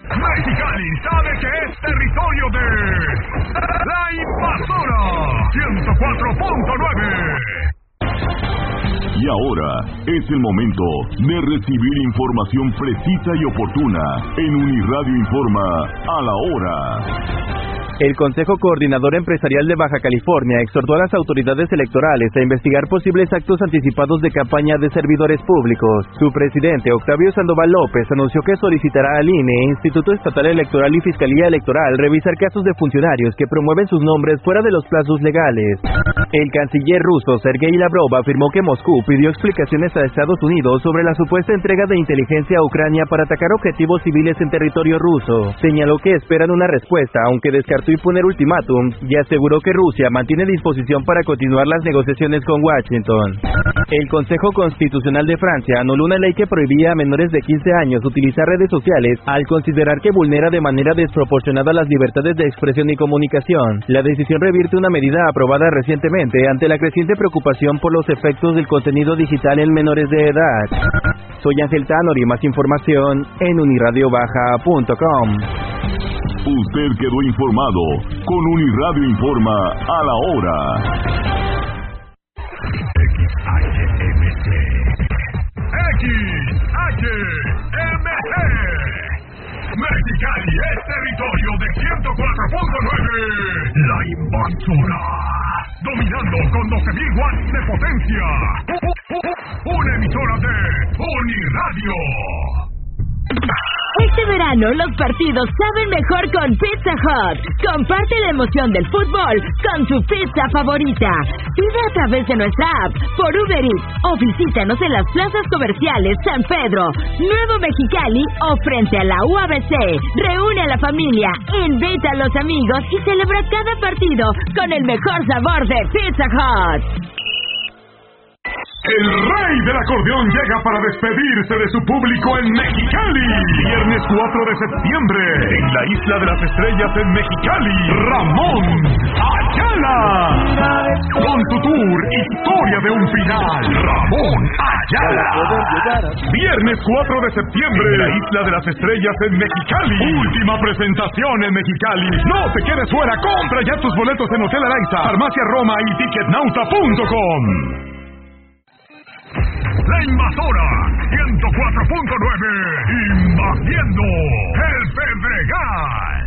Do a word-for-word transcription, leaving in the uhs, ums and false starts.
Mexicali sabe que es territorio de La Invasora ciento cuatro punto nueve. Y ahora es el momento de recibir información precisa y oportuna en Uniradio Informa a la hora. El Consejo Coordinador Empresarial de Baja California exhortó a las autoridades electorales a investigar posibles actos anticipados de campaña de servidores públicos. Su presidente, Octavio Sandoval López, anunció que solicitará al I N E, Instituto Estatal Electoral y Fiscalía Electoral revisar casos de funcionarios que promueven sus nombres fuera de los plazos legales. El canciller ruso, Sergei Lavrov, afirmó que Moscú pidió explicaciones a Estados Unidos sobre la supuesta entrega de inteligencia a Ucrania para atacar objetivos civiles en territorio ruso. Señaló que esperan una respuesta, aunque descartó imponer ultimátum, y aseguró que Rusia mantiene disposición para continuar las negociaciones con Washington. El Consejo Constitucional de Francia anuló una ley que prohibía a menores de quince años utilizar redes sociales al considerar que vulnera de manera desproporcionada las libertades de expresión y comunicación. La decisión revierte una medida aprobada recientemente ante la creciente preocupación por los efectos del contenido digital en menores de edad. Soy Ángel Tanori, más información en uniradio baja punto com. Usted quedó informado con Uniradio Informa a la hora. X H M C X H M C Mexicali es territorio de ciento cuatro punto nueve. La Invasora, dominando con doce mil watts de potencia. Una emisora de Uniradio. Este verano los partidos saben mejor con Pizza Hut. Comparte la emoción del fútbol con tu pizza favorita. Pide a través de nuestra app, por Uber Eats o visítanos en las plazas comerciales San Pedro, Nuevo Mexicali o frente a la U A B C. Reúne a la familia, invita a los amigos y celebra cada partido con el mejor sabor de Pizza Hut. El rey del acordeón llega para despedirse de su público en Mexicali. Viernes cuatro de septiembre, en la Isla de las Estrellas en Mexicali, Ramón Ayala. Con su tour Historia de un Final, Ramón Ayala. Viernes cuatro de septiembre, en la Isla de las Estrellas en Mexicali. Última presentación en Mexicali. No te quedes fuera, compra ya tus boletos en Hotel Araiza, Farmacia Roma y ticketnauta punto com. La Invasora ciento cuatro punto nueve, invadiendo el Pedregal.